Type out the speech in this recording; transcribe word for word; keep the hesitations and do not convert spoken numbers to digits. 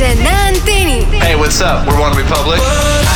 Luce na anteni. Hey, what's up? We're One Republic.